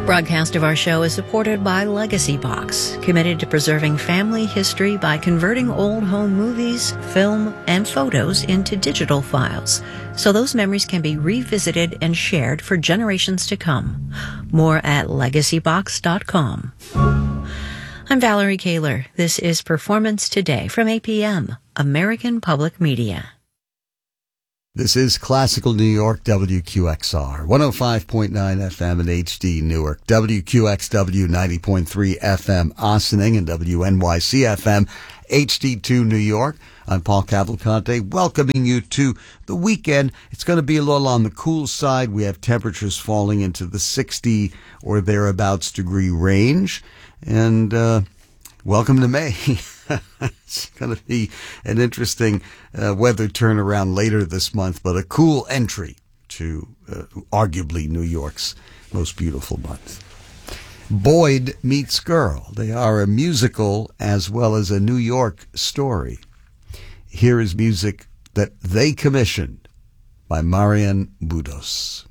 Broadcast of our show is supported by Legacy Box, committed to preserving family history by converting old home movies, film, and photos into digital files, so those memories can be revisited and shared for generations to come. More at legacybox.com. I'm Valerie Kaler. This is Performance Today from APM, American Public Media. This is Classical New York, WQXR, 105.9 FM in HD Newark, WQXW 90.3 FM Ossining, and WNYC FM HD2 New York. I'm Paul Cavalcante, welcoming you to the weekend. It's going to be a little on the cool side. We have temperatures falling into the 60 or thereabouts degree range. And welcome to May. It's going to be an interesting weather turnaround later this month, but a cool entry to arguably New York's most beautiful month. Boyd Meets Girl. They are a musical as well as a New York story. Here is music that they commissioned by Marian Budos.